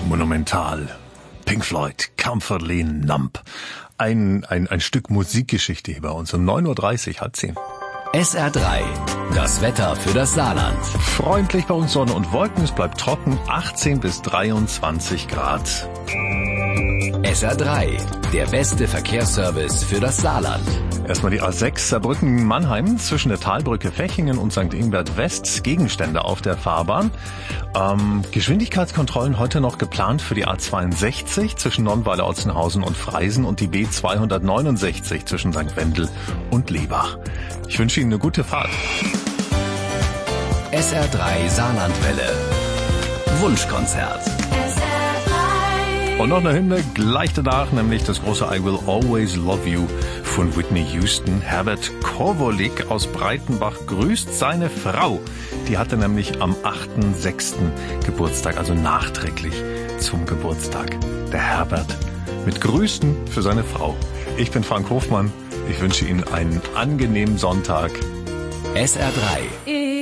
Monumental. Pink Floyd, Comfortably Numb. Ein Stück Musikgeschichte hier bei uns um 9.30 Uhr, halb 10. SR3, das Wetter für das Saarland. Freundlich bei uns Sonne und Wolken, es bleibt trocken, 18 bis 23 Grad. SR3, der beste Verkehrsservice für das Saarland. Erstmal die A6 Saarbrücken-Mannheim zwischen der Talbrücke Fechingen und St. Ingbert West. Gegenstände auf der Fahrbahn. Geschwindigkeitskontrollen heute noch geplant für die A62 zwischen Nonnweiler, Otzenhausen und Freisen und die B269 zwischen St. Wendel und Lebach. Ich wünsche Ihnen eine gute Fahrt. SR3 Saarlandwelle. Wunschkonzert. Und noch eine Hymne gleich danach, nämlich das große I Will Always Love You von Whitney Houston. Herbert Korwolik aus Breitenbach grüßt seine Frau. Die hatte nämlich am 8.6. Geburtstag, also nachträglich zum Geburtstag. Der Herbert mit Grüßen für seine Frau. Ich bin Frank Hofmann. Ich wünsche Ihnen einen angenehmen Sonntag. SR3